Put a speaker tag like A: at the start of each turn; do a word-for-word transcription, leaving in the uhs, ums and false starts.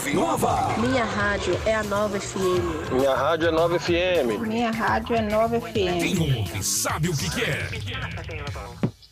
A: Nova.
B: Minha rádio é a Nova F M.
C: Minha rádio é Nova F M.
D: Minha rádio é Nova F M.
A: Quem ouve sabe o que quer.